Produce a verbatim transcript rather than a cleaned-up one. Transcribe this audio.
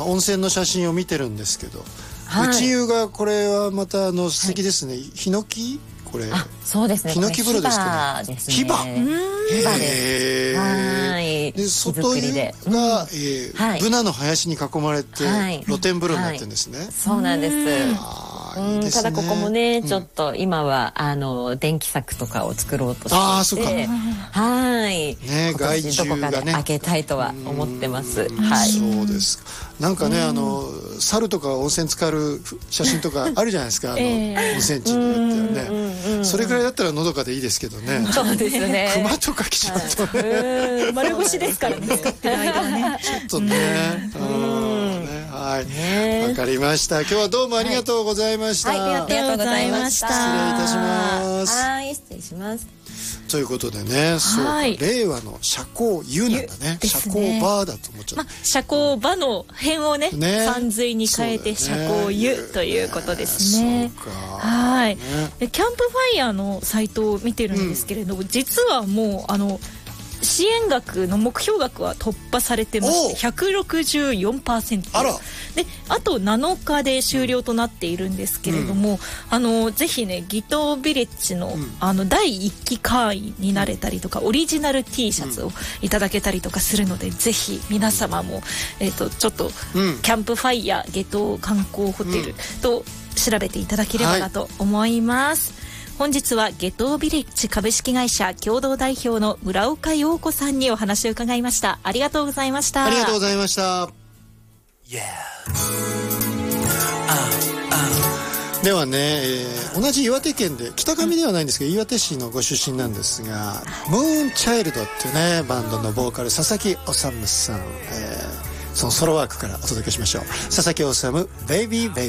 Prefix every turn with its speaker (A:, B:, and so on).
A: 温泉の写真を見てるんですけど、
B: はい、
A: 内湯がこれはまたあの素敵ですね、はい、ヒノキこれ
B: あそうですね、
A: ヒノキ風呂ですかね。
B: ヒバですね。ヒバです。はい。
A: で外湯が、うんえーはい、ブナの林に囲まれて、はい、露天風呂になってるんですね、はい、
B: そうなんです。うん、ただここもね、ちょっと今はあの電気柵とかを作ろうとしていて、あそうか、はい、
A: ね、外柱がね
B: どこかで開けたいとは思ってます。はい、
A: そうですか。なんかね、あの猿とか温泉浸かる写真とかあるじゃないですか、あの、えー、温泉地によってはね、それぐらいだったらのどかでいいですけどね。
B: そうですね。
A: 熊とか来ちゃうとね、
C: 丸腰ですからね、使ってる間はね。
A: ちょっとね、はい、わかりました。今日はどうもありがとうございました。
B: はい、ありがとうございました。
A: 失礼いたします。
B: はい、失礼します。
A: ということでね、そうか、令和の社交湯なんだね。社交バーだと思っちゃった。
C: 社交場の辺をね、山水に変えて社交湯ということですね。
A: そうか。
C: はい。でキャンプファイヤーのサイトを見てるんですけれども、実はもうあの支援額の目標額は突破されてまして ひゃくろくじゅうよんパーセント
A: あら
C: で、あとなのかで終了となっているんですけれども、うん、あのぜひねギトービレッジの、うん、あのだいいっき会員になれたりとか、オリジナル T シャツをいただけたりとかするので、うん、ぜひ皆様も、えー、とちょっと、うん、キャンプファイヤーゲトー観光ホテルと調べていただければなと思います、はい。本日はゲトービレッジ株式会社共同代表の村岡陽子さんにお話を伺いました。ありがとうございました。
A: ありがとうございました。Yeah. ではね、えー、同じ岩手県で北上ではないんですけど、岩手市のご出身なんですが、ムーンチャイルドっていうねバンドのボーカル佐々木修さん、えー、そのソロワークからお届けしましょう。佐々木修ベイビーベイビー